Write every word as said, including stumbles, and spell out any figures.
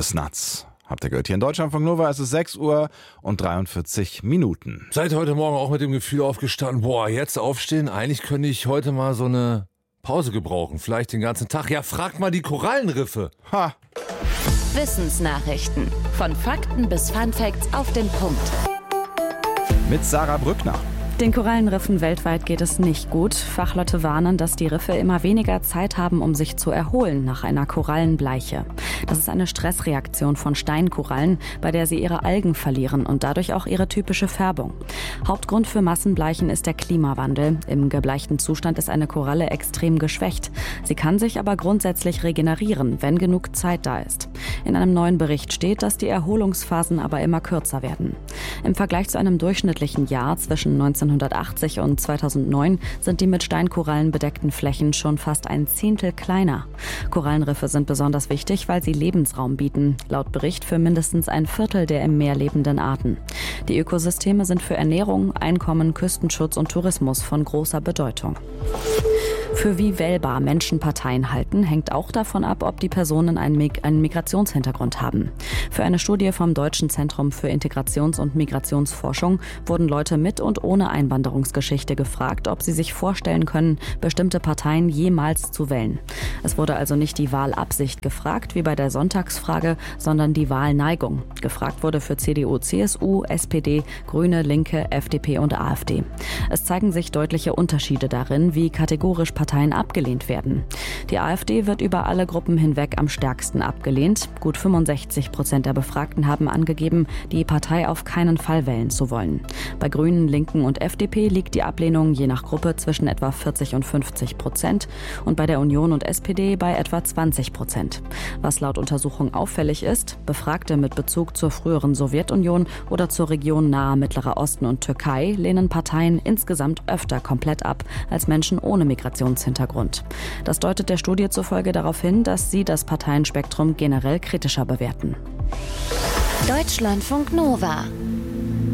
The Snuts. Habt ihr gehört? Hier in Deutschland von Nova ist es sechs Uhr und dreiundvierzig Minuten. Seid heute Morgen auch mit dem Gefühl aufgestanden, boah, jetzt aufstehen, eigentlich könnte ich heute mal so eine Pause gebrauchen, vielleicht den ganzen Tag. Ja, fragt mal die Korallenriffe. Ha! Wissensnachrichten. Von Fakten bis Funfacts auf den Punkt. Mit Sarah Brückner. Den Korallenriffen weltweit geht es nicht gut. Fachleute warnen, dass die Riffe immer weniger Zeit haben, um sich zu erholen nach einer Korallenbleiche. Das ist eine Stressreaktion von Steinkorallen, bei der sie ihre Algen verlieren und dadurch auch ihre typische Färbung. Hauptgrund für Massenbleichen ist der Klimawandel. Im gebleichten Zustand ist eine Koralle extrem geschwächt. Sie kann sich aber grundsätzlich regenerieren, wenn genug Zeit da ist. In einem neuen Bericht steht, dass die Erholungsphasen aber immer kürzer werden. Im Vergleich zu einem durchschnittlichen Jahr zwischen neunzehnhundertachtzig und zweitausendneun sind die mit Steinkorallen bedeckten Flächen schon fast ein Zehntel kleiner. Korallenriffe sind besonders wichtig, weil sie Lebensraum bieten, laut Bericht für mindestens ein Viertel der im Meer lebenden Arten. Die Ökosysteme sind für Ernährung, Einkommen, Küstenschutz und Tourismus von großer Bedeutung. Für wie wählbar Menschen Parteien halten, hängt auch davon ab, ob die Personen einen, Mig- einen Migrationshintergrund haben. Für eine Studie vom Deutschen Zentrum für Integrations- und Migrationsforschung wurden Leute mit und ohne Einwanderungsgeschichte gefragt, ob sie sich vorstellen können, bestimmte Parteien jemals zu wählen. Es wurde also nicht die Wahlabsicht gefragt, wie bei der Sonntagsfrage, sondern die Wahlneigung. Gefragt wurde für C D U, C S U, S P D, Grüne, Linke, F D P und A f D. Es zeigen sich deutliche Unterschiede darin, wie kategorisch Parteien abgelehnt werden. Die AfD wird über alle Gruppen hinweg am stärksten abgelehnt. Gut fünfundsechzig Prozent der Befragten haben angegeben, die Partei auf keinen Fall wählen zu wollen. Bei Grünen, Linken und F D P liegt die Ablehnung je nach Gruppe zwischen etwa vierzig und fünfzig Prozent und bei der Union und S P D bei etwa zwanzig Prozent. Was laut Untersuchung auffällig ist, Befragte mit Bezug zur früheren Sowjetunion oder zur Region nahe Mittlerer Osten und Türkei lehnen Parteien insgesamt öfter komplett ab als Menschen ohne Migrationshintergrund. Das deutet der Studie zufolge darauf hin, dass sie das Parteienspektrum generell kritischer bewerten. Deutschlandfunk Nova.